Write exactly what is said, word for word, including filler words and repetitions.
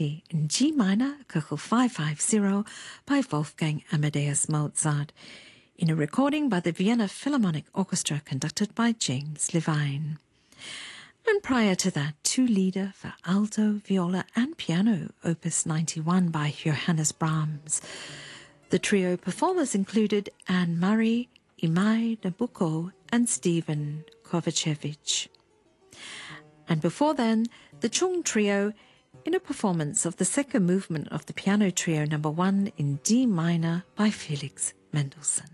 Sonati in G minor, Köchel five five zero, by Wolfgang Amadeus Mozart, in a recording by the Vienna Philharmonic Orchestra conducted by James Levine. And prior to that, two Lieder for alto, viola and piano, opus ninety-one by Johannes Brahms. The trio performers included Anne Murray, Imai Nabucco and Stephen Kovacevic. And before then, the Chung Trio in a performance of the second movement of the Piano Trio number one in D minor by Felix Mendelssohn.